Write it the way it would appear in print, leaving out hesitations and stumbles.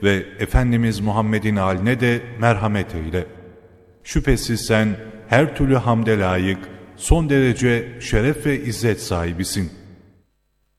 ve Efendimiz Muhammed'in haline de merhamet eyle. Şüphesiz sen her türlü hamde layık, son derece şeref ve izzet sahibisin.